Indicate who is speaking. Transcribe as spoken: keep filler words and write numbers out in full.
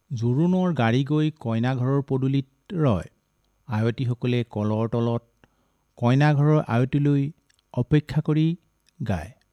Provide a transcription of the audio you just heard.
Speaker 1: জোৰোণৰ গাড়ী গৈ কইনাঘৰৰ পদূলিত ৰয়। আয়তীসকলে কলৰ তলত কইনাঘৰৰ আয়তীলৈ অপেক্ষা কৰি গায়।